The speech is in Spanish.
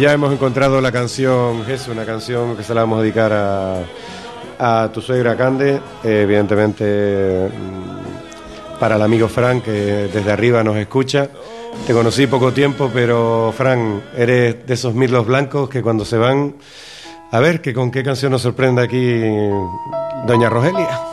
ya hemos encontrado la canción, es una canción que se la vamos a dedicar a tu suegra Cande, evidentemente para el amigo Fran, que desde arriba nos escucha. Te conocí poco tiempo, pero Fran, eres de esos mirlos blancos que cuando se van, a ver, que con qué canción nos sorprende aquí doña Rogelia.